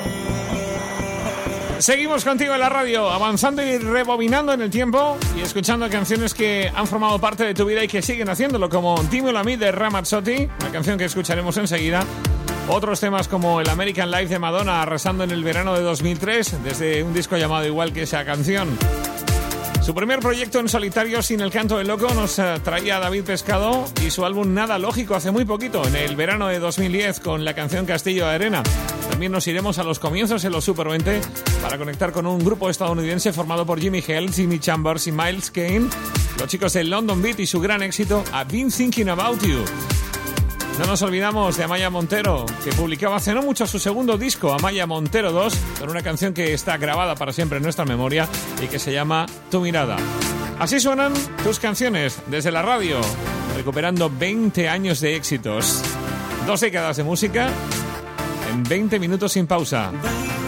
Seguimos contigo en la radio, avanzando y rebobinando en el tiempo y escuchando canciones que han formado parte de tu vida y que siguen haciéndolo, como Dímelo a mí de Ramazzotti, una canción que escucharemos enseguida. Otros temas como el American Life de Madonna, arrasando en el verano de 2003, desde un disco llamado igual que esa canción. Su primer proyecto en solitario, Sin el canto del loco, nos traía David Pescado y su álbum Nada Lógico hace muy poquito, en el verano de 2010, con la canción Castillo de Arena. También nos iremos a los comienzos en los Super 20 para conectar con un grupo estadounidense formado por Jimmy Hale, Jimmy Chambers y Miles Kane, los chicos de London Beat y su gran éxito I've Been Thinking About You. No nos olvidamos de Amaya Montero, que publicaba hace no mucho su segundo disco, Amaya Montero 2, con una canción que está grabada para siempre en nuestra memoria y que se llama Tu Mirada. Así suenan tus canciones desde la radio, recuperando 20 años de éxitos. 2 décadas de música en 20 minutos sin pausa.